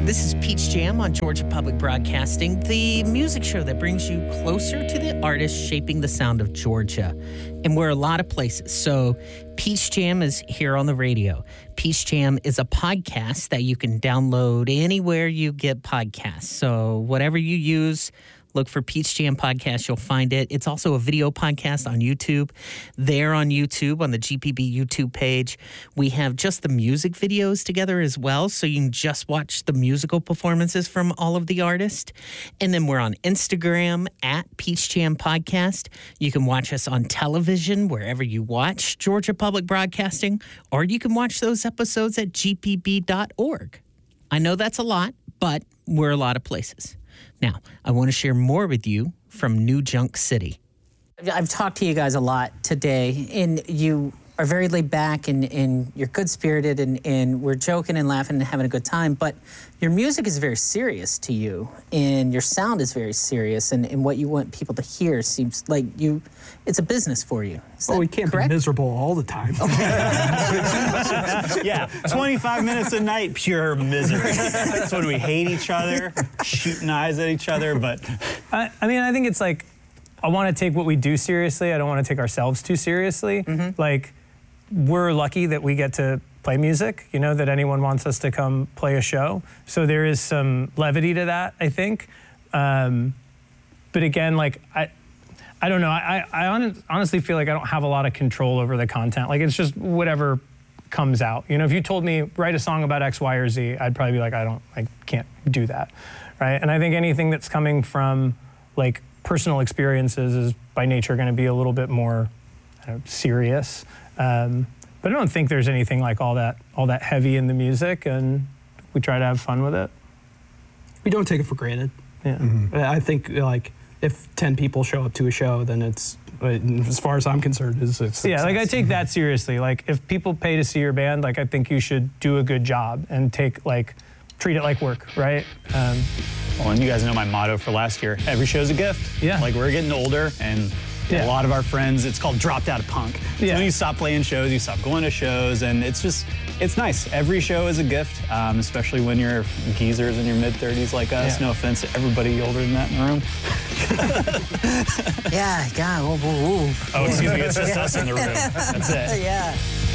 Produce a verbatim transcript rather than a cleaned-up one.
This is Peach Jam on Georgia Public Broadcasting, the music show that brings you closer to the artists shaping the sound of Georgia. And we're a lot of places. So Peach Jam is here on the radio. Peach Jam is a podcast that you can download anywhere you get podcasts. So whatever you use, look for Peach Jam Podcast. You'll find it. It's also a video podcast on YouTube. There on YouTube, on the G P B YouTube page, we have just the music videos together as well, so you can just watch the musical performances from all of the artists. And then we're on Instagram at Peach Jam Podcast. You can watch us on television wherever you watch Georgia Public Broadcasting, or you can watch those episodes at G P B dot org. I know that's a lot, but we're a lot of places. Now, I want to share more with you from New Junk City. I've talked to you guys a lot today, and you are very laid back, and, and you're good-spirited, and, and we're joking and laughing and having a good time, but your music is very serious to you, and your sound is very serious, and, and what you want people to hear seems like you, it's a business for you. Is well, we can't correct? be miserable all the time. Yeah, twenty-five minutes a night, pure misery. That's when we hate each other, shooting eyes at each other, but... I, I mean, I think it's like, I want to take what we do seriously. I don't want to take ourselves too seriously. Mm-hmm. Like, we're lucky that we get to play music, you know, that anyone wants us to come play a show. So there is some levity to that, I think. Um, but again, like, I I don't know. I, I hon- honestly feel like I don't have a lot of control over the content. Like, it's just whatever comes out. You know, if you told me, write a song about X, Y, or Z, I'd probably be like, I don't, I can't do that, right? And I think anything that's coming from, like, personal experiences is by nature going to be a little bit more uh, serious. Um, but I don't think there's anything like all that all that heavy in the music, and we try to have fun with it. We don't take it for granted. Yeah. Mm-hmm. I think like if ten people show up to a show, then it's, as far as I'm concerned, is it's yeah. Like I take that seriously. Like if people pay to see your band, like I think you should do a good job and take like treat it like work, right? Um, Well, and you guys know my motto for last year, every show's a gift. Yeah. Like, we're getting older, and yeah. a lot of our friends, it's called dropped out of punk. So Yeah. when you stop playing shows, you stop going to shows, and it's just, it's nice. Every show is a gift, um, especially when you're geezers in your mid-thirties like us. Yeah. No offense to everybody older than that in the room. Yeah, God, whoa, whoa, whoa. Oh, excuse me, it's just us in the room. That's it. Yeah.